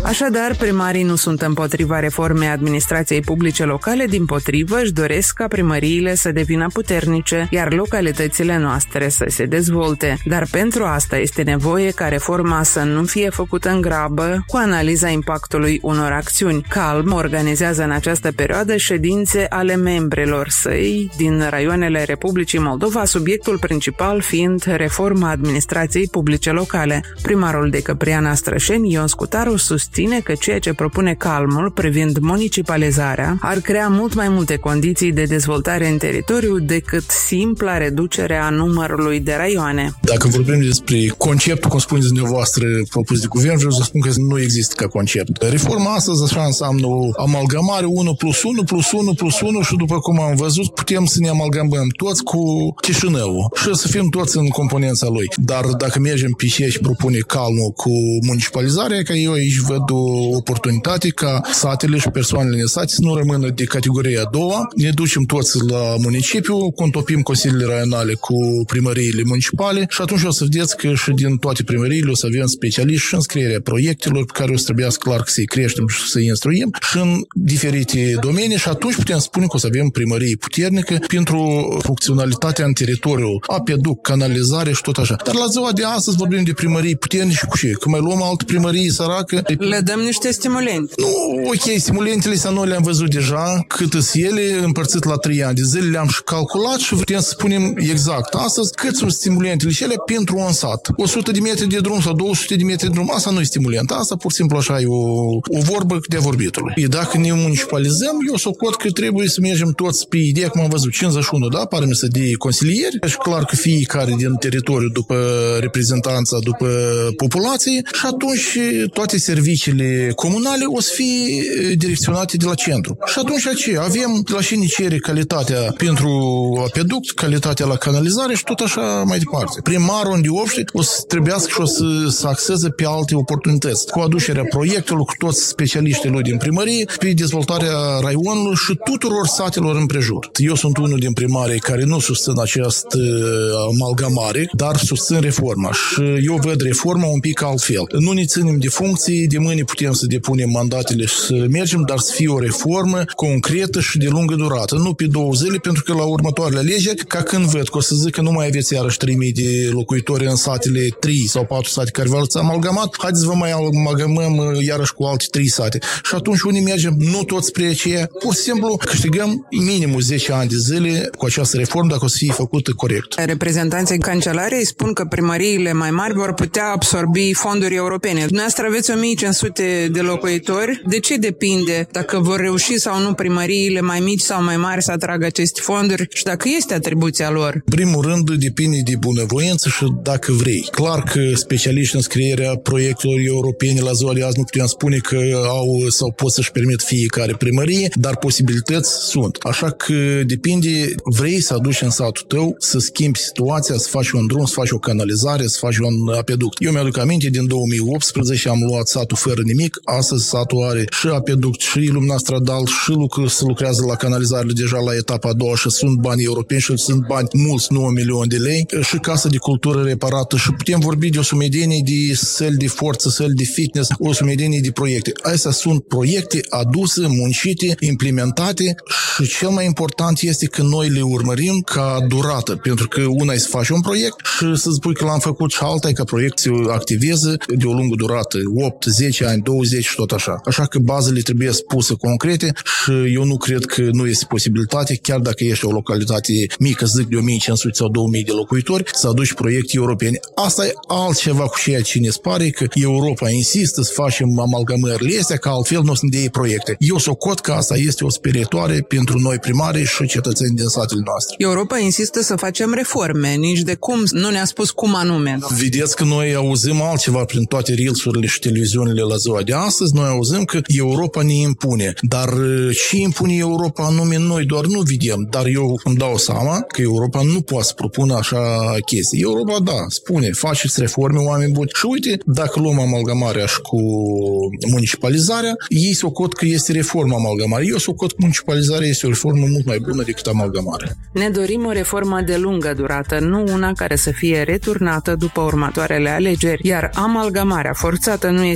Așadar, primarii nu sunt împotriva reformei administrației publice locale, dimpotrivă își doresc ca primăriile să devină puternice, iar localitățile noastre să se dezvolte. Dar pentru asta este nevoie ca reforma să nu fie făcută în grabă, cu analiza impactului unor acțiuni. Calm organizează în această perioadă ședințe ale membrilor săi din raioanele Republicii Moldova, subiectul principal fiind reforma administrației publice locale. Primarul de Căpriana Strășeni, Ion Scutaru, susține că ceea ce propune Calmul privind municipalizarea ar crea mult mai multe condiții de dezvoltare în teritoriu decât simpla reducere a numărului de raioane. Dacă vorbim despre conceptul, cum spuneți dumneavoastră, propus de guvern, vreau să spun că nu există ca concept. Reforma astăzi așa înseamnă o amalgamare 1 plus 1 plus 1 plus 1 și după cum am văzut putem să ne amalgamăm toți cu Chișinăul și să fim toți în componența lui. Dar dacă mergem pe ce își propune Calmul cu municipalizarea, că eu aici văd o oportunitate ca satele și persoanele din sate să nu rămână de categoria a doua. Ne ducem toți la municipiu, contopim consiliile raionale cu primăriile municipale și atunci o să vedeți că și din toate primăriile o să avem specialiști și în scrierea proiectelor pe care o să trebuiască clar să-i creștem și să-i instruim și în diferite domenii și atunci putem spune că o să avem primărie puternică pentru funcționalitatea în teritoriu, apeduct, canalizare și tot așa. Dar la ziua de astăzi vorbim de primării puternice cu ce? Că mai luăm altă primărie săracă. Le dăm niște stimulente. Nu, ok, stimulentele să noi le-am văzut deja, cât sunt ele, împărțit la 3 ani de zile, le-am și calculat și putem să spunem exact astăzi cât sunt stimulentele și ele pentru un sat. 100 de metri de drum sau 200 de metri de drum, asta nu e stimulent. Asta pur și simplu așa e o vorbă de vorbitului. Dacă ne municipalizăm, eu socot că trebuie să mergem toți pe ideea, cum am văzut, 51, da? Pare să de consilieri. Și clar că fiecare din teritoriu după reprezentanța, după populație și atunci toate serviciile comunale o să fie direcționate de la centru. Și atunci aceea avem de la cine cere calitatea pentru apeduct, calitatea la canalizare și tot așa mai departe. Primarul unde obște o să trebuiască și o să axeze pe alte oportunități. Cu aducerea proiectelor, cu toți specialiștii lui din primărie, pe dezvoltarea raionului și tuturor satelor împrejur. Eu sunt unul din primarii care nu susțin această amalgamare, dar susțin reforma. Și eu văd reforma un pic altfel. Nu ne ținem de funcții, de mâine putem să depunem mandatele și să mergem, dar să fie o reformă concretă și de lungă durată. Nu pe 2 zile, pentru că la următoarele alegeri, ca când văd că o să zic că nu mai aveți iarăși 3.000 de locuitori în satele 3 sau 4 sate care v-ați amalgamat, haideți vă mai amalgamăm iarăși cu alte 3 sate. Și atunci unii mergem, nu toți spre aceea, pur și simplu câștigăm minimum 10 ani de zile cu această reformă dacă o să fie făcută corect. Reprezentanții cancelarei spun că primăriile mai mari vor putea absorbi fonduri europene. Dumneavoastră aveți 1500 de locuitori. De ce depinde dacă vor reuși sau nu primăriile mai mici sau mai mari să atragă aceste fonduri și dacă este atribuția lor? În primul rând depinde de bunăvoință și dacă vrei. Clar că specialiști în scrierea proiectelor europene la ziua de azi nu putem spune că au sau pot să-și permit fiecare primărie, dar posibilități sunt. Așa că depinde, vrei să aduci în satul tău să schimbi situația, să faci un drum, să faci o canalizare, să faci un apeduct. Eu mi-aduc aminte, din 2018 am luat satul fără nimic, astăzi satul are și apeduct, și iluminat stradal, și se lucrează la canalizare deja la etapa a doua și sunt bani europeni și sunt bani mulți, 9 milioane de lei, și casă de cultură reparată și putem vorbi de o sumedenie de săli de forță, săli de fitness, o sumedenie de proiecte. Astea sunt proiecte aduse, muncite, implementate și cel mai important este că noi le urmărim ca durată, pentru că una e să faci un proiect și să spui că l-am făcut și alta e ca proiect să activeze de o lungă durată, 8, 10 ani, 20 și tot așa. Așa că bazele trebuie spuse concrete și eu nu cred că nu este posibilitate, chiar dacă ești o localitate mică, zic de 1500 sau 2000 de locuitori, să aduci proiecte europene. Asta e altceva cu ceea ce ne pare că Europa insistă să facem amalgamările astea, că altfel nu sunt de ei proiecte. Eu socot că asta este o sperietoare pentru noi primari și cetățeni din satele noastre. Europa insistă să facem reforme, nici de cum nu ne-a spus cum anume. Vedeți că noi auzim altceva prin toate reelsurile și televiziunile la ziua de astăzi, noi auzim că Europa ne impune. Dar ce impune Europa anume noi doar nu vedem, dar eu îmi dau seama că Europa nu poate să propună așa chestii. Europa, da, spune, faceți reforme, oameni buni. Și uite, dacă luăm amalgamarea și cu municipalizarea, ei socot că este reforma amalgamare. Eu socot că municipalizarea este o reformă mult mai bună decât amalgamarea. Ne dorim o reformă de lungă durată, nu una care să fie returnată după următoarele alegeri, iar amalgamarea forțată nu este o soluție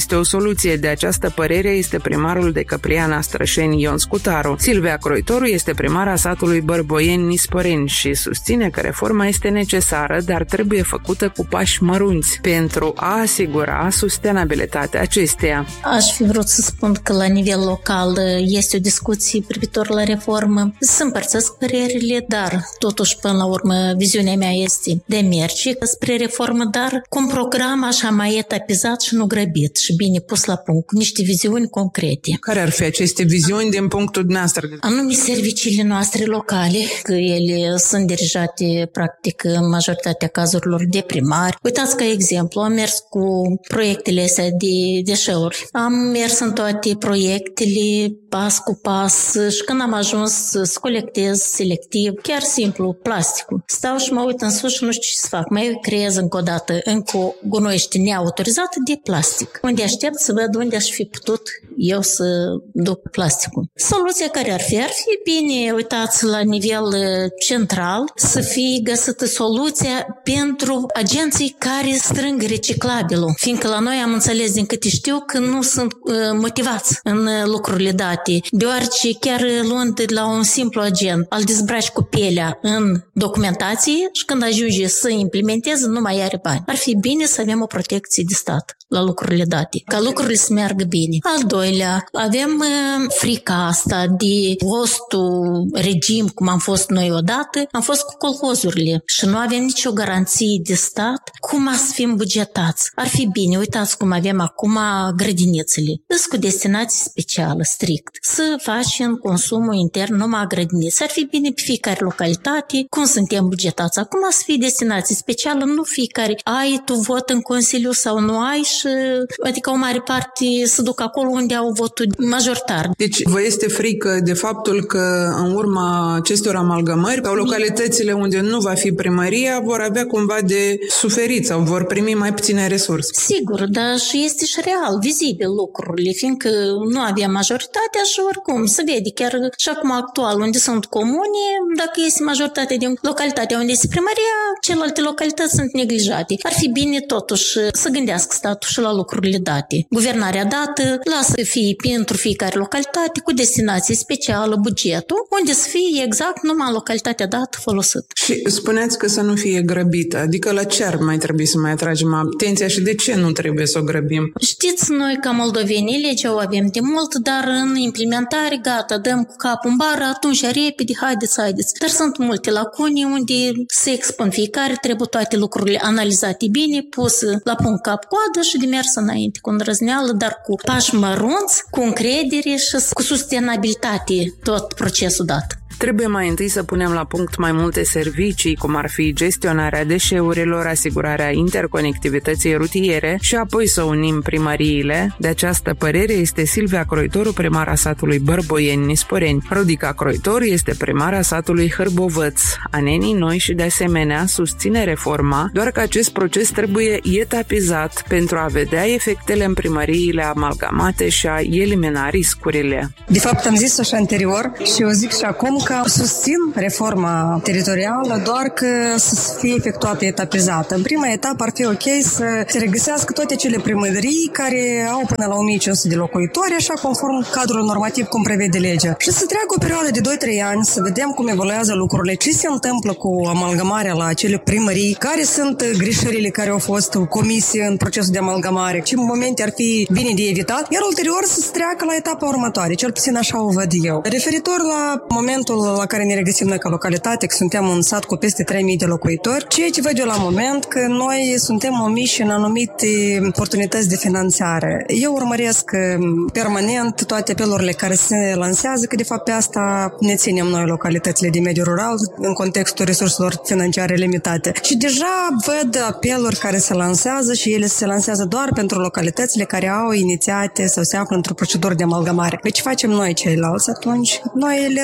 evoluție. De această părere este primarul de Căpriana Strășeni Ion Scutaru. Silvia Croitoru este primara satului Bărboieni Nisporeni și susține că reforma este necesară, dar trebuie făcută cu pași mărunți pentru a asigura sustenabilitatea acesteia. Aș fi vrut să spun că la nivel local este o discuție privitor la reformă. Se împărțesc părerile, dar totuși până la urmă viziunea mea este de merge spre reformă, dar cu un program așa mai etapizat și nu grăbit și bine pus la punct, cu niște viziuni concrete. Care ar fi aceste viziuni din punctul dumneavoastră? Anume serviciile noastre locale, că ele sunt dirijate practic în majoritatea cazurilor de primari. Uitați ca exemplu, am mers cu proiectele astea de deșeuri. Am mers în toate proiectele pas cu pas și când am ajuns să colectez selectiv, chiar simplu, plasticul. Stau și mă uit în sus și nu știu ce să fac. Mai creez încă o dată încă gunoiește neautorizată de plastic. Unde aștept să văd unde aș fi putut eu să duc plasticul. Soluția care ar fi bine, uitați, la nivel central, să fie găsită soluția pentru agenții care strâng reciclabilul. Fiindcă la noi am înțeles din câte știu că nu sunt motivați în lucrurile date, deoarece chiar luând de la un simplu agent, îl dezbraci cu pielea în documentație și când ajunge să implementeze, nu mai are bani. Ar fi bine să avem o protecție de stat la lucrurile date, ca lucrurile să meargă bine. Al doilea, avem frica asta de fostul regim, cum am fost noi odată, am fost cu colhozurile și nu avem nicio garanție de stat cum să fim bugetați. Ar fi bine, uitați cum avem acum grădinițele. Îs cu destinație specială, strict. Să facem consumul intern numai grădinițe. Ar fi bine pe fiecare localitate, cum suntem bugetați. Acum să fie destinație specială, nu fiecare ai tu vot în Consiliu sau nu ai și adică o mare parte să duc acolo unde au votul majoritar. Deci vă este frică de faptul că în urma acestor amalgamări sau localitățile unde nu va fi primăria vor avea cumva de suferit sau vor primi mai puține resurse? Sigur, dar și este și real, vizibil lucrurile, fiindcă nu avea majoritatea și oricum se vede chiar și acum actual unde sunt comune, dacă este majoritatea din localitatea unde este primăria, celelalte localități sunt neglijate. Ar fi bine totuși să gândească statul și la lucrurile date. Guvernarea dată, lasă fie pentru fiecare localitate cu destinație specială, bugetul, unde să fie exact numai localitatea dată folosit. Și spuneați că să nu fie grăbită, adică la ce ar mai trebui să mai atragem atenția și de ce nu trebuie să o grăbim? Știți, noi ca moldoveni legea o avem de mult, dar în implementare, gata, dăm cu capul în bară, atunci repede, haideți. Dar sunt multe lacune unde se expun fiecare, trebuie toate lucrurile analizate bine, puse la punct cap-coadă și de mers înainte, cu îndrăzneală, dar cu pași mărunți, cu încredere și cu sustenabilitate tot procesul dat. Trebuie mai întâi să punem la punct mai multe servicii, cum ar fi gestionarea deșeurilor, asigurarea interconectivității rutiere și apoi să unim primăriile. De această părere este Silvia Croitoru, primara satului Bărboieni Nisporeni. Rodica Croitoru este primara satului Hârbovăț. Anenii Noi și de asemenea susține reforma, doar că acest proces trebuie etapizat pentru a vedea efectele în primăriile amalgamate și a elimina riscurile. De fapt, am zis-o și anterior și eu zic și acum că susțin reforma teritorială, doar că să fie efectuată etapizată. În prima etapă ar fi ok să se regăsească toate cele primării care au până la 1500 de locuitori, așa conform cadrul normativ cum prevede legea. Și să treacă o perioadă de 2-3 ani să vedem cum evoluează lucrurile, ce se întâmplă cu amalgamarea la acele primării, care sunt greșelile care au fost comise în procesul de amalgamare, ce momente ar fi bine de evitat, iar ulterior să se treacă la etapa următoare, cel puțin așa o văd eu. Referitor la momentul la care ne regăsim noi ca localitate, că suntem un sat cu peste 3000 de locuitori, ceea ce văd eu la moment că noi suntem omiși în anumite oportunități de finanțare. Eu urmăresc permanent toate apelurile care se lansează, că de fapt pe asta ne ținem noi localitățile de mediu rural în contextul resurselor financiare limitate. Și deja văd apeluri care se lansează și ele se lansează doar pentru localitățile care au inițiate sau se află într-o procedură de amalgamare. Deci facem noi ceilalți atunci? Noi le ratăm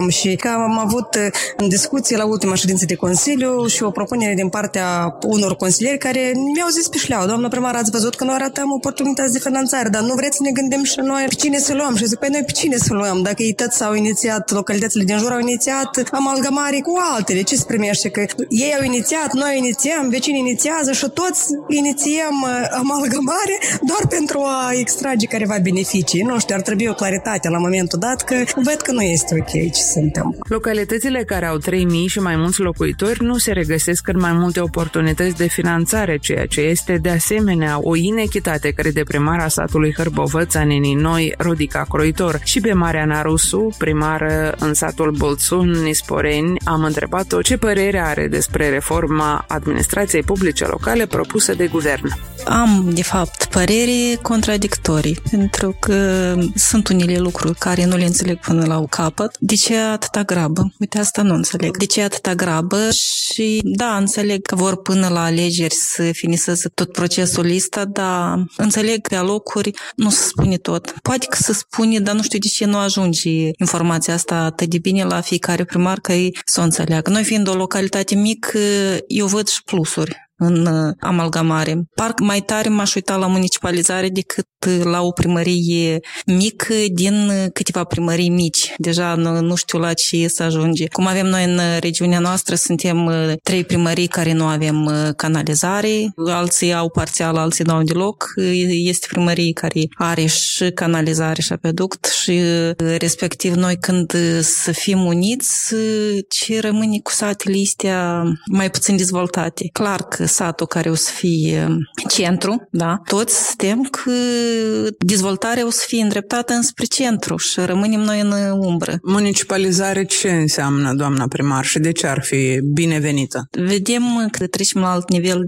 spuneam și că am avut în discuție la ultima ședință de Consiliu și o propunere din partea unor consilieri care mi-au zis pe șleau: doamnă primar, ați văzut că noi arătăm oportunități de finanțare, dar nu vreți să ne gândim și noi pe cine să luăm? Și zic, păi noi pe cine să luăm? Dacă ei toți s-au inițiat, localitățile din jur au inițiat amalgamare cu altele, ce se primește? Că ei au inițiat, noi inițiăm, vecinii inițiază și toți inițiem amalgamare doar pentru a extrage careva beneficii. Nu știu, ar trebui o claritate la momentul dat, că văd că nu este ok ce se întâmplă. Localitățile care au 3.000 și mai mulți locuitori nu se regăsesc în mai multe oportunități de finanțare, ceea ce este de asemenea o inechitate, crede primara satului Hârbovăț, Anenii Noi, Rodica Croitor. Și pe Mariana Rusu, primară în satul Bolțun, Nisporeni, am întrebat-o ce părere are despre reforma administrației publice locale propusă de guvern. Am, de fapt, păreri contradictorii, pentru că sunt unele lucruri care nu le înțeleg până la capăt. De ce atâta grabă? Uite, asta nu înțeleg. De ce atâta grabă? Și da, înțeleg că vor până la alegeri să finiseze tot procesul ăsta, dar înțeleg pe alocuri nu se spune tot. Poate că se spune, dar nu știu de ce nu ajunge informația asta atât de bine la fiecare primar ca ei să o înțeleagă. Noi fiind o localitate mică, eu văd și plusuri în amalgamare. Parcă mai tare m-aș uita la municipalizare decât la o primărie mică din câteva primării mici. Deja nu știu la ce să ajunge. Cum avem noi în regiunea noastră, suntem 3 primării care nu avem canalizare, alții au parțial, alții nu au deloc. Este primărie care are și canalizare și apeduct și respectiv noi când să fim uniți, ce rămâne cu satele astea mai puțin dezvoltate. Clar că satul care o să fie centru, da, toți suntem că dezvoltarea o să fie îndreptată înspre centru și rămânem noi în umbră. Municipalizare ce înseamnă, doamna primar, și de ce ar fi binevenită? Vedem că trecem la alt nivel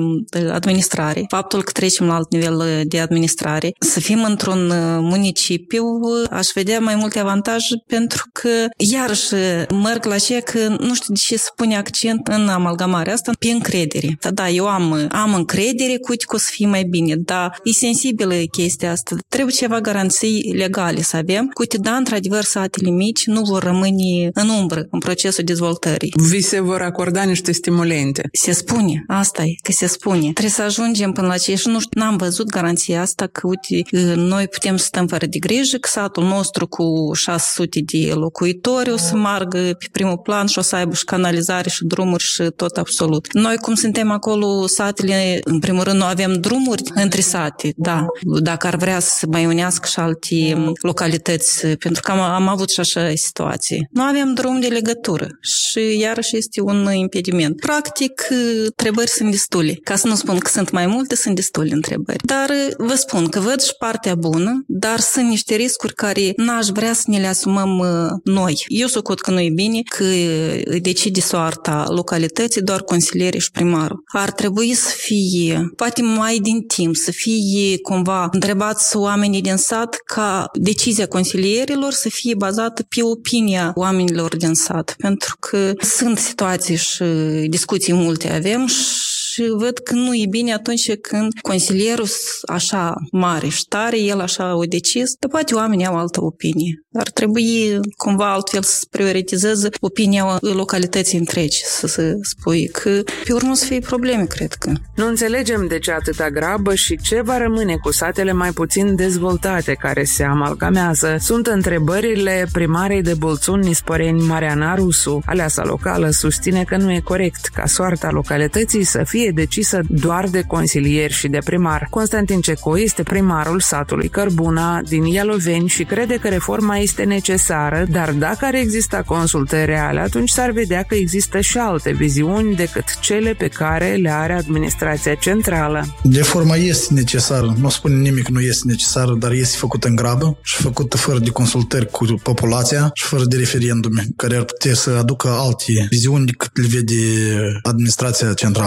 de administrare. Faptul că trecem la alt nivel de administrare, să fim într-un municipiu, aș vedea mai multe avantaje, pentru că iarăși merg la ceea că nu știu de ce se pune accent în amalgamarea asta pe încredere. Da, eu am încredere că o să fie mai bine, dar e sensibilă chestia asta. Trebuie ceva garanții legale să avem. Uite, da, într-adevăr, satele mici nu vor rămâne în umbră în procesul dezvoltării. Vi se vor acorda niște stimulente. Se spune, asta e, că se spune. Trebuie să ajungem până la ce și nu știu, n-am văzut garanția asta că, uite, noi putem să stăm fără de grijă, că satul nostru cu 600 de locuitori o să margă pe primul plan și o să aibă și canalizare și drumuri și tot absolut. Noi, cum suntem acolo, satele, în primul rând, nu avem drumuri între sate, da. Dacă ar vrea să mai unească și alte localități, pentru că am avut și așa situații. Nu avem drum de legătură și iarăși este un impediment. Practic, întrebări sunt destule. Ca să nu spun că sunt mai multe, sunt destule întrebări. Dar vă spun că văd și partea bună, dar sunt niște riscuri care n-aș vrea să ne le asumăm noi. Eu socot că nu e bine că decide soarta localității doar consilierii și primarul. Ar trebui să fie, poate mai din timp, să fie cumva întrebați oamenii din sat ca decizia consilierilor să fie bazată pe opinia oamenilor din sat. Pentru că sunt situații și discuții multe avem și văd că nu e bine atunci când consilierul așa mare și tare, el așa o decis, dar poate oamenii au altă opinie. Ar trebui cumva altfel să prioritizeze opinia localității întregi, să se spui că pe urmă să fie probleme, cred că. Nu înțelegem de ce atâta grabă și ce va rămâne cu satele mai puțin dezvoltate care se amalgamează. Sunt întrebările primarei de Bolțun, Nisporeni, Mariana Rusu. Aleasa locală susține că nu e corect ca soarta localității să fie decisă doar de consilieri și de primar. Constantin Ceco este primarul satului Cărbuna din Ialoveni și crede că reforma este necesară, dar dacă ar exista consultări reale, atunci s-ar vedea că există și alte viziuni decât cele pe care le are administrația centrală. Reforma este necesară, nu spune nimic că nu este necesară, dar este făcută în grabă și făcută fără de consultări cu populația și fără de referendume, care ar putea să aducă alte viziuni decât le vede administrația centrală.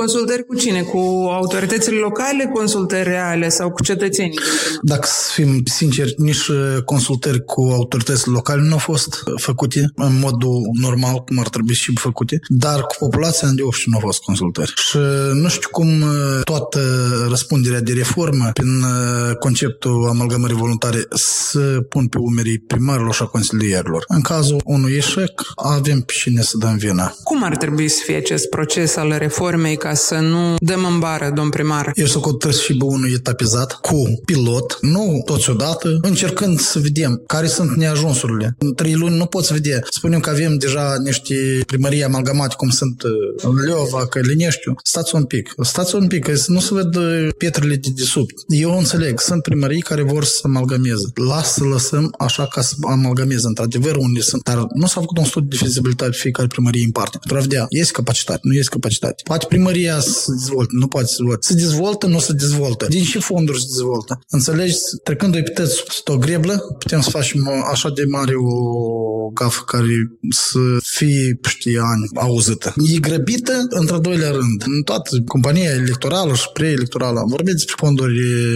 Consultări cu cine? Cu autoritățile locale, consultări reale sau cu cetățenii? Dacă să fim sinceri, nici consultări cu autoritățile locale nu au fost făcute în modul normal, cum ar trebui și făcute, dar cu populația în deopște nu au fost consultări. Și nu știu cum toată răspunderea de reformă prin conceptul amalgamării voluntare să pun pe umerii primarilor și a consilierilor. În cazul unui eșec, avem pe cine să dăm vina. Cum ar trebui să fie acest proces al reformei ca să nu dăm în bară, domn primar? Eu să trebuie să fie unul etapizat, cu pilot, nu toți odată, încercând să vedem care sunt neajunsurile. În 3 luni nu poți vedea. Spunem că avem deja niște primării amalgamate, cum sunt Leova, Călineștiu. Stați un pic, că nu se văd pietrele de desubt. Eu înțeleg, sunt primării care vor să amalgameze. Să lăsăm așa ca să amalgameze într-adevăr unde sunt, dar nu s-a făcut un studiu de fizibilitate fiecare primărie în parte. Pentru a vedea, este capacitate, nu este capacitate. Poate primăria să se dezvolte, nu poate să se dezvolte. Se dezvoltă, nu se dezvoltă. Din ce fonduri se dezvoltă? Înțelegi? Trecând-o pe o greblă, putem să facem așa de mare o gafă care să fie peste ani auzită. E grăbită într-al doilea rând. În toată compania electorală și preelectorală vorbim despre fonduri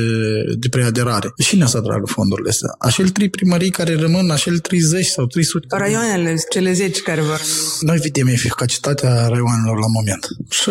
de preaderare. Cine să atragă fondurile astea? Acele 3 primării care rămân, acele 30 sau 300. Raioanele, cele 10 care vor. Noi vedem eficacitatea raioanelor la moment. Și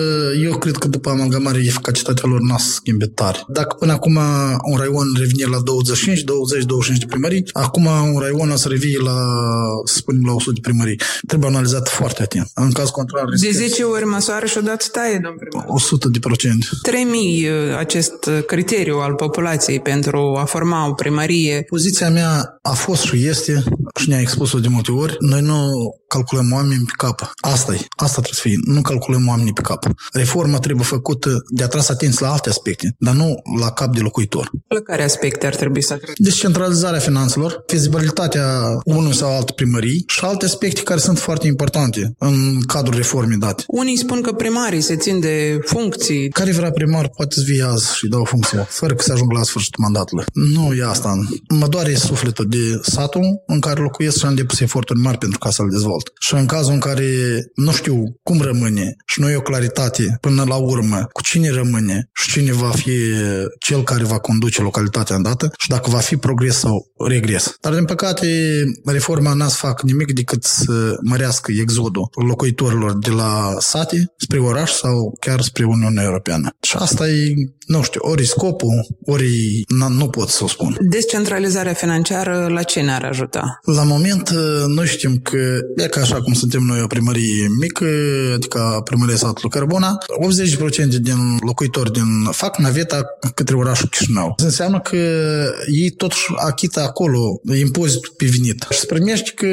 eu cred că după amalgamare eficacitatea lor n-a să schimbe tare. Dacă până acum un raion revine la 20-25 de primării, acum un raion o să revine la, să spunem, la 100 de primării. Trebuie analizat foarte atent. În caz contrar... De 10 ori măsoară și odată taie, domn primar. 100%. 3.000 acest criteriu al populației pentru a forma o primărie. Poziția mea a fost și este, și ne-a expus-o de multe ori, noi nu calculăm oameni pe cap. Asta trebuie să fie. Nu calculăm oamenii pe cap. Reforma trebuie făcută de atras atenție la alte aspecte, dar nu la cap de locuitor. La care aspecte ar trebui să atragă? Descentralizarea finanțelor, fizibilitatea unui sau alte primării și alte aspecte care sunt foarte importante în cadrul reformei date. Unii spun că primarii se țin de funcții. Care vrea primar poate să vie azi și dau funcția, fără că se ajungă la sfârșitul mandatului. Nu e asta. Mă doare sufletul de satul în care locuiesc și am depus eforturi mari pentru ca să-l dezvolt. Și în cazul în care nu știu cum rămâne și nu e o claritate până la urmă cu cine rămâne și cine va fi cel care va conduce localitatea îndată și dacă va fi progres sau regres. Dar din păcate reforma n-a să facă nimic decât să mărească exodul locuitorilor de la sate spre oraș sau chiar spre Uniunea Europeană. Și asta e, nu știu, ori scopul, ori nu pot să o spun. Descentralizarea financiară la ce ne-ar ajuta? La moment noi știm că e ca așa cum suntem noi o primărie mică, adică primăria satului Cărbuna, 80% din locuitori fac naveta către orașul Chișinău. Înseamnă că ei totuși achită acolo impozitul pe venit. Și se primește că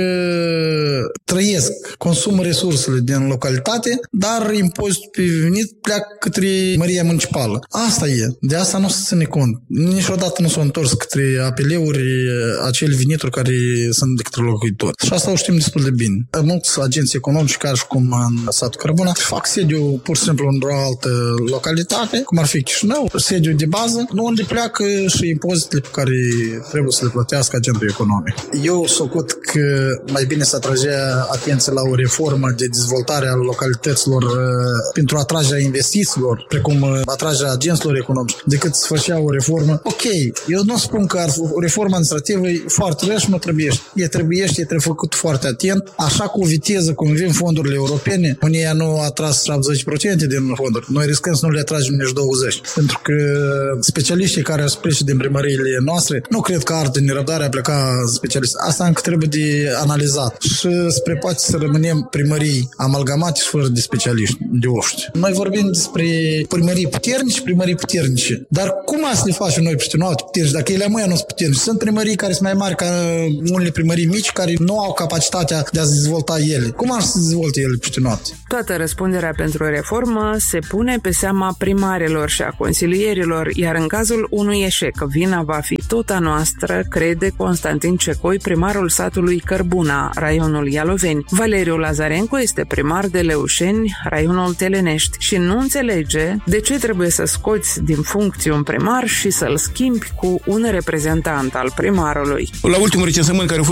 trăiesc, consumă resursele din localitate, dar impozitul pe venit pleacă către măria municipală. Asta e. De asta nu se ține cont. Niciodată nu s-au întors către APL-uri acele venituri care sunt de către locuitori. Și asta o știm destul de bine. Mulți agenții economici, ca și cum în satul Cărbuna, fac sediu pur și simplu într-o altă localitate, cum ar fi Chișinău, sediu de bază, unde pleacă și impozitele pe care trebuie să le plătească agentul economic. Eu socot că mai bine să atragea atenție la o reformă de dezvoltare a localităților pentru atragerea investițiilor, precum atragerea agenților economici, decât să făcea o reformă. Ok, eu nu spun că o reformă administrativă e foarte rea și nu trebuie. E trebuie făcut foarte atent, așa cu o viteză cum vin fondurile europene, unii nu a atras 70% din fonduri. Noi riscăm să nu le atragem nici 20%. Pentru că specialiștii care ar plece din primăriile noastre, nu cred că ar de nerăbdare a pleca specialiști. Asta încă trebuie de analizat. Și spre poate să rămânem primării amalgamate și fără de specialiști, de oști. Noi vorbim despre primării puternice, dar cum să le facem noi peste alte puternici, dacă ele mai nu sunt puternici? Sunt primării care sunt mai mari ca unele primării mici care nu au capacitatea de a se dezvolta ele. Cum ar să se dezvolte ele peste noapte? Toată răspunderea pentru reformă se pune pe seama primarilor și a consilierilor, iar în cazul unui eșec, vina va fi tot a noastră, crede Constantin Cecoi, primarul satului Cărbuna, raionul Ialoveni. Valeriu Lazarencu este primar de Leușeni, raionul Telenești, și nu înțelege de ce trebuie să scoți din funcție un primar și să-l schimbi cu un reprezentant al primarului. La ultimul recensământ care a fost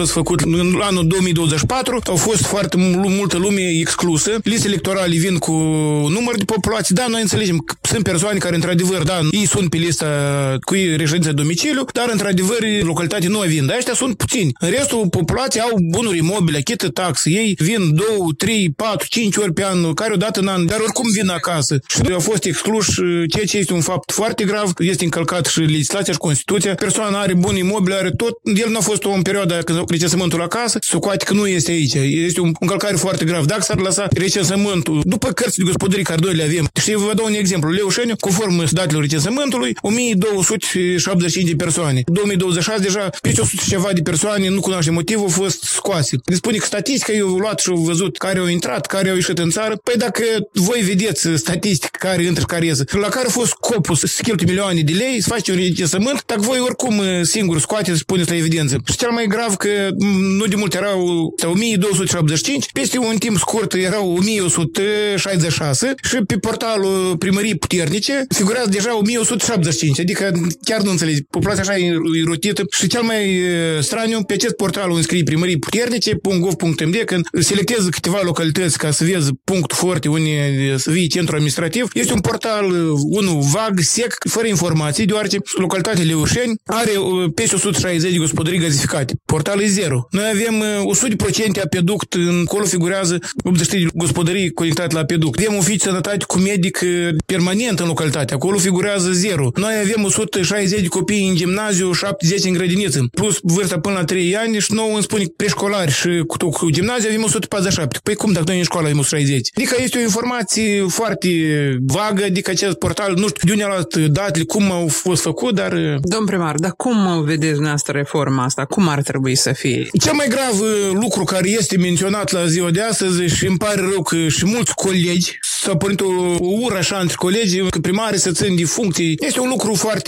fost făcut în anul 2024, au fost foarte multă lume exclusă. Liste electorale vin cu număr de populație. Da, noi înțelegem că sunt persoane care, într-adevăr, da, ei sunt pe lista cu reședință de domiciliu, dar, într-adevăr, localitatea nu vin. Dar ăștia sunt puțini. În restul populației au bunuri imobile, achită taxe. Ei vin 2, 3, 4, 5 ori pe an, care odată în an, dar oricum vin acasă. Și au fost excluși, ceea ce este un fapt foarte grav. Este încălcat și legislația și Constituția. Persoana are bun imobil, are tot. El nu a fost în perioada când au recensământul acasă, socoate că nu este aici. Este o încălcare foarte grav. Dacă s-ar lăsa recensământul după cărți de gospodării care noi le avem. Și vă dau un exemplu. Leușeniu, conform datelor recensământului, 1275 de persoane. 2026 deja peste 100 ceva de persoane, nu cunoaște motivul, au fost scoase. Ne spune că statistica eu luat și au văzut care au intrat, care au ieșit în țară. Păi dacă voi vedeți statistica care intră și care iese, la care a fost scopul să cheltui milioane de lei, să faceți un recensământ, dacă voi oricum singur scoateți și puneți la evidență. Și cel mai grav că nu de mult erau 1275, peste un timp scurt erau 1166 și pe portalul Primării Puternice figurează deja 1175, adică chiar nu înțelegi, populația așa e rotită. Și cel mai straniu, pe acest portal o înscrie Primării Puternice.gov.md, când selectezi câteva localități ca să vezi punctul forte unde să vii centru administrativ, este un portal, unul vag, sec, fără informații, deoarece localitatea Leușeni are peste 160 de gospodării gazificate. Portalul e zero. Noi avem 100% apeduct, acolo figurează 83 de gospodării conectate la apeduct. Avem oficiu de sănătate cu medic permanent în localitate. Acolo figurează zero. Noi avem 160 de copii în gimnaziu, 70 în grădiniță, plus vârsta până la 3 ani și nouă îmi spune preșcolari și cu gimnaziu avem 147. Păi cum dacă noi în școală avem 160? Adică este o informație foarte vagă, adică acest portal, nu știu de unde a luat datele, cum au fost făcut, dar... Domn primar, dar cum vedeți dumneavoastră reforma asta? Cum ar trebui să fie? Cel mai grav lucru care este menționat la ziua de astăzi și îmi pare rău că și mulți colegi s-a pornit o ură așa între colegi, că primarii se țin de funcții. Este un lucru foarte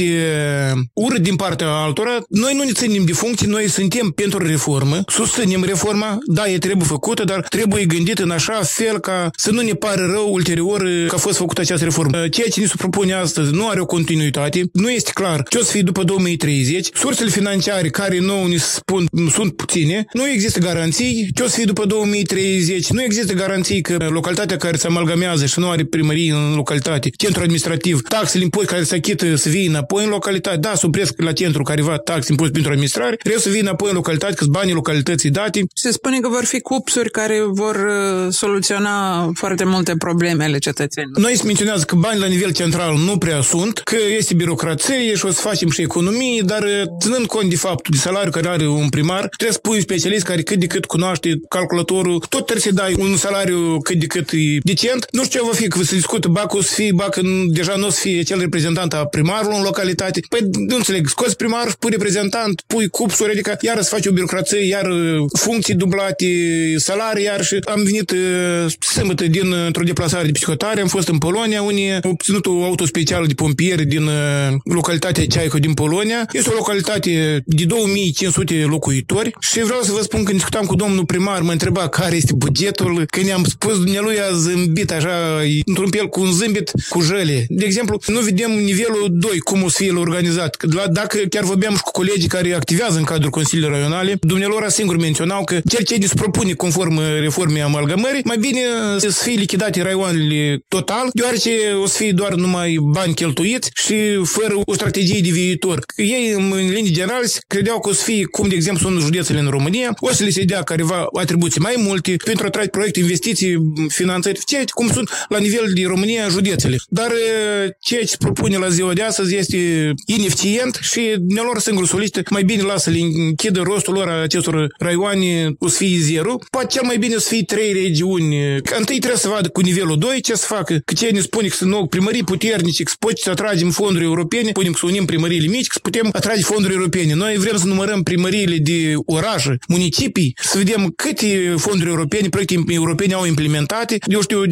urât din partea altora. Noi nu ne ținem de funcții, noi suntem pentru reformă, susținem reforma, da, e trebuie făcută, dar trebuie gândită în așa fel ca să nu ne pare rău ulterior că a fost făcută această reformă. Ceea ce ne se propune astăzi nu are o continuitate, nu este clar ce o să fie după 2030, sursele financiare care nouă ne spun sunt puține, nu există garanții ce o să fie după 2030, nu există garanții că localitatea care se amalgamează și nu are primărie în localitate, centru administrativ, taxele, impozite care se achită să vie înapoi în localitate, da, se opresc la centru careva taxe, impozit pentru administrare, trebuie să vie înapoi în localitate, că banii localității date. Se spune că vor fi cupsuri care vor soluționa foarte multe probleme ale cetățenilor. Noi se menționează că bani la nivel central nu prea sunt, că este birocrație și o să facem și economii, dar ținând cont de faptul de salariu care are un primar, trebuie să pui un specialist care cât de cât cunoaște calculatorul, tot trebuie să dai un salariu cât de cât decent. Nu știu ce va fi, că se discută, bacă o să fie, bacă deja nu o să fie cel reprezentant a primarului în localitate. Păi nu înțeleg, scoți primar, pui reprezentant, pui cupsuri, adică iar să faci o birocrație, iar funcții dublate, salarii, iar și am venit sâmbătă într-o deplasare de psihotare, am fost în Polonia, unde am obținut o auto specială de pompieri din localitatea Ceaico din Polonia. Este o localitate de 2500 locuitori și vreau să vă spun că discutam cu domnul primar, mă întreba care este bugetul, când i-am spus, dumnealui a zâmbit așa, într-un fel cu un zâmbit cu jăle. De exemplu, nu vedem nivelul 2, cum o să fie el organizat. Dacă chiar vorbeam și cu colegii care activează în cadrul Consiliului Raionale, dumnealor singur menționau că cel ce se propune conform reformei amalgamării, mai bine să fie lichidate raioanele total, deoarece o să fie doar numai bani cheltuiți și fără o strategie de viitor. Ei, în linii generale, credeau că o să fie, cum de exemplu sunt județele în România, o să le se dea careva atribuții mai multe pentru a trage proiecte, investiții, finanțări, cum sunt la nivel de România județele. Dar ceea ce se propune la ziua de astăzi este ineficient și nelor singur solicită, mai bine lasă-le închidă rostul lor acestor raioane, o să fie zero. Poate cel mai bine o să fie 3 regiuni. Întâi trebuie să vadă cu nivelul 2 ce să facă, că ce ne spune că sunt primării puternice, că poți să atragem fonduri europene, punem că să unim primăriile mici, că putem atrage fonduri europene. Noi vrem să numărăm primăriile de orașe, municipii, să vedem câte fonduri europene, proiecte europene au implementate. Eu știu din colegi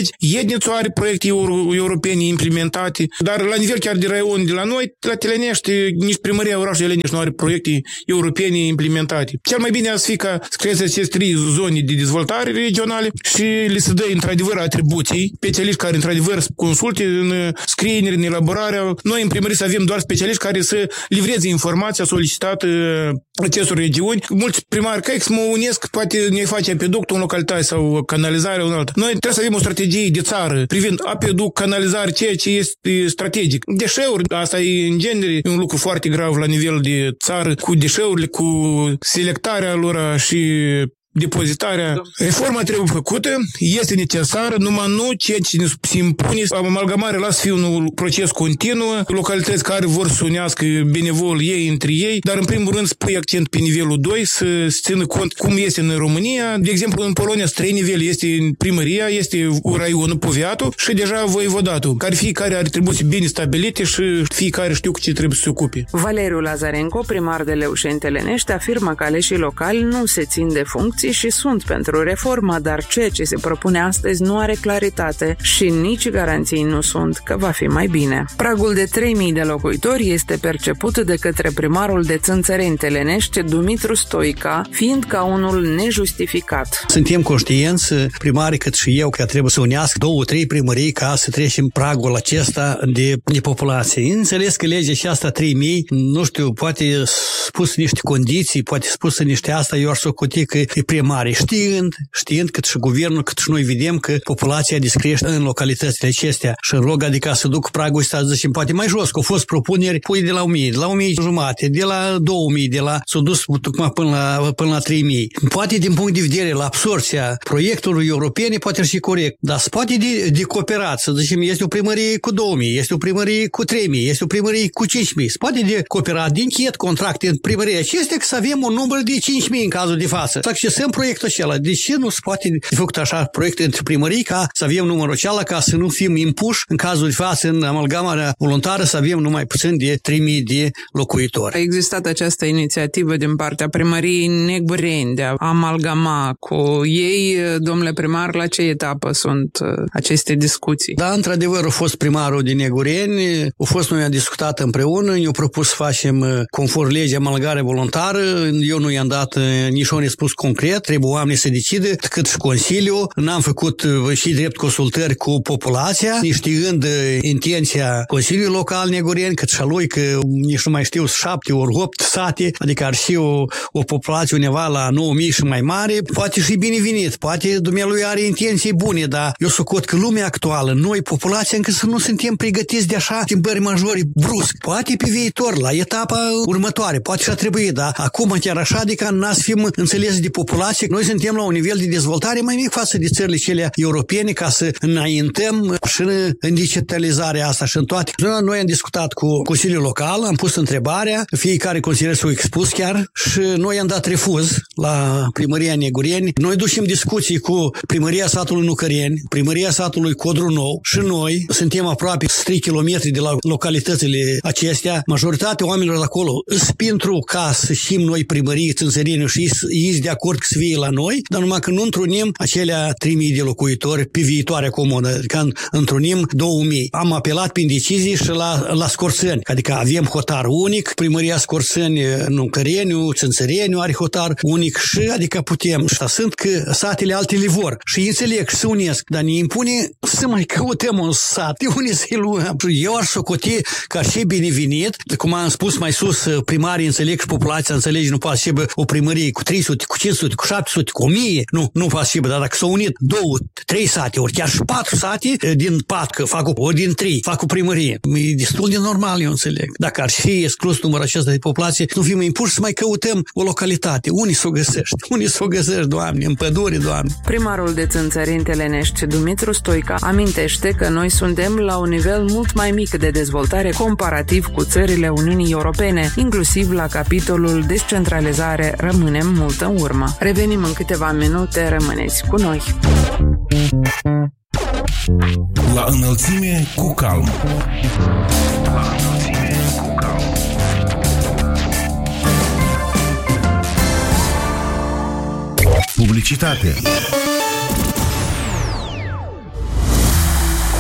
legi, Iednițu are proiecte europene implementate, dar la nivel chiar de raion de la noi, la Telenești, nici primăria orașului Telenești nu are proiecte europene implementate. Cel mai bine ar fi ca să creeze aceste 3 zone de dezvoltare regionale și le se dă într-adevăr atribuții, specialiști care într-adevăr consulte în scriere, în elaborarea. Noi în primărie să avem doar specialiști care să livreze informația solicitată acestor regiuni. Mulți primari, că mă unesc, poate ne face apeductul în localitate sau canalizarea în altă. Noi trebuie să avem o strategie de țară privind apeduct, canalizare, ceea ce este strategic. Deșeuri, asta e în genere un lucru foarte grav la nivel de țară, cu deșeurile, cu selectarea lor și depozitarea. Reforma trebuie făcută, este necesară, numai nu ceea ce se impune. Amalgamarea lasă fi un proces continuu, localități care vor să unească benevol ei între ei, dar în primul rând să pui accent pe nivelul 2, să țină cont cum este în România. De exemplu, în Polonia sunt 3 nivele, este primăria, este raionul, poviatul și deja voievodatul, care fiecare are atribuții bine stabilite și fiecare știu cu ce trebuie să se ocupe. Valeriu Lazarenko, primar de Leușeni Telenești, afirmă că aleșii locali nu se țin de funcții și sunt pentru reformă, dar ceea ce se propune astăzi nu are claritate și nici garanții nu sunt că va fi mai bine. Pragul de 3.000 de locuitori este perceput de către primarul de Țânțăreni Telenești, Dumitru Stoica, fiind ca unul nejustificat. Suntem conștienți, primarii cât și eu, că trebuie să unească 2-3 primării ca să trecem pragul acesta de populație. Înțeles că legea aceasta 3.000, nu știu, poate spus niște condiții, poate spus niște asta, eu aș socoти că e mare, știind cât și guvernul, cât și noi vedem că populația descrește în localitățile acestea și în rog, adică să duc pragul ăsta, zicem, poate mai jos, că au fost propuneri, pui de la 1.000, de la 1.000 jumate, de la 2.000, de la, s-au dus până la 3.000. Poate din punct de vedere la absorția proiectului europene poate fi corect, dar se poate de cooperat, să zicem, este o primărie cu 2.000, este o primărie cu 3.000, este o primărie cu 5.000, se poate de cooperat din chet contracte în primărie acestea, că să avem un număr de 5.000 în cazul de față. Să accesăm proiectul acela. De ce nu se poate de făcut așa proiecte între primării ca să avem numărul acela, ca să nu fim impuși în cazul de față în amalgamarea voluntară să avem numai puțin de 3.000 de locuitori. A existat această inițiativă din partea primăriei Negureni de a amalgama cu ei. Domnule primar, la ce etapă sunt aceste discuții? Da, într-adevăr, a fost primarul din Negureni, a fost noi am discutat împreună, eu propus să facem conform legii amalgare voluntară, eu nu i-am dat nici un răspuns concret, trebuie oamenii să decidă, cât și Consiliul. N-am făcut și drept consultări cu populația, știind intenția Consiliului Local Negureni, cât și a lui, că nici nu mai știu, 7 ori 8 sate, adică ar fi o populație undeva la 9.000 și mai mare, poate și binevenit, poate dumnealui are intenții bune, dar eu socot că lumea actuală, noi, populația, încă să nu suntem pregătiți de așa schimbări majore brusc. Poate pe viitor, la etapa următoare, poate și-a trebui, dar acum chiar așa, adică n-ați fi înțeles de populație. Noi suntem la un nivel de dezvoltare mai mic față de țările cele europene ca să înaintăm și în digitalizarea asta și în toate. Noi am discutat cu Consiliul Local, am pus întrebarea, fiecare consilier s-a expus chiar și noi am dat refuz la primăria Negureni. Noi ducem discuții cu primăria satului Nucăreni, primăria satului Codru Nou și noi suntem aproape 3 km de la localitățile acestea. Majoritatea oamenilor de acolo îs pentru ca să știm noi primării Țânțăreniu și ei de acord că să fie la noi, dar numai că nu întrunim acelea 3.000 de locuitori pe viitoarea comună, adică întrunim 2.000. Am apelat prin decizii și la Scorțeni, adică avem hotar unic, primăria Scorțeni, Nucăreniu, Țânțăreniu are hotar unic și adică putem. Și sunt că satele altele vor și înțeleg și se unesc, dar ne impune să mai căutăm un sat, de unde să-i luăm. Eu aș socoti ca și binevenit, cum am spus mai sus, primarii înțeleg și populația înțelege, nu poate să aibă o primărie cu 300, cu 500, cu 700, cu 1000, nu poate să aibă, dar dacă s-au unit 2-3 sate, ori chiar și 4 sate, din 4, că fac ori din 3, fac o primărie. E destul de normal, eu înțeleg. Dacă ar fi exclus numărul acesta de populație, nu fim impuși să mai căutăm o localitate. Unii s-o găsești? Unii s-o găsești, Doamne, în pădure, Doamne. Primarul de Țânțăreni Telenești, Dumitru Stoica, amintește că noi suntem la un nivel mult mai mic de dezvoltare comparativ cu țările Uniunii Europene, inclusiv la capitolul descentralizare rămânem mult în urmă. Revenim în câteva minute, rămâneți cu noi. La înălțime cu calm. Publicitate.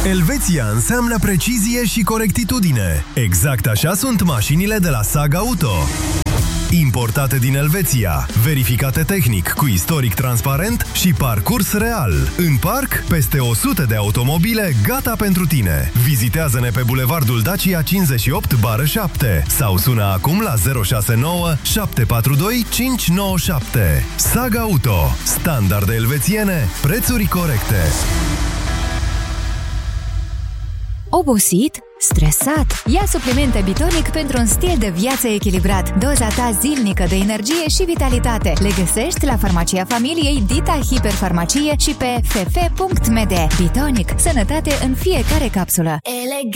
Elveția înseamnă precizie și corectitudine. Exact așa sunt mașinile de la Sag Auto. Importate din Elveția, verificate tehnic cu istoric transparent și parcurs real. În parc, peste 100 de automobile gata pentru tine. Vizitează-ne pe Bulevardul Dacia 58/7 sau sună acum la 069 742 597. Sag Auto. Standarde elvețiene, prețuri corecte. Obosit? Stresat? Ia suplimente Bitonic pentru un stil de viață echilibrat. Doza ta zilnică de energie și vitalitate. Le găsești la Farmacia Familiei, Dita Hiperfarmacie și pe ff.md. Bitonic. Sănătate în fiecare capsulă.